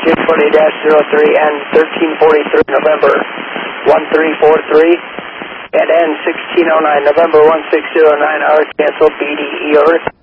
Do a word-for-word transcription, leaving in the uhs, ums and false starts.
Jim twenty dash zero three and thirteen forty-three, November one three four three, and N sixteen oh nine, November one six zero nine, hours canceled, B D E over.